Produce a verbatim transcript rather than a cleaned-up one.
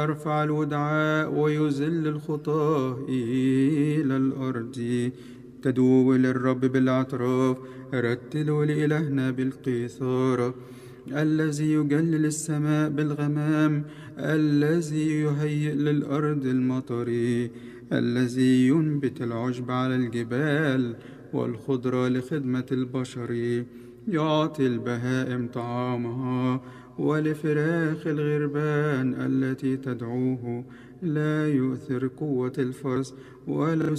يرفع الودعاء ويذل الخطاة إلى الأرض. تدعو للرب بالاعتراف، رتلوا لإلهنا بالقيثارة. الذي يجلل السماء بالغمام، الذي يهيئ للأرض المطر، الذي ينبت العشب على الجبال والخضرة لخدمة البشر. يعطي البهائم طعامها، ولفراخ الغربان التي تدعوه لا يؤثر قوة الفرس ولا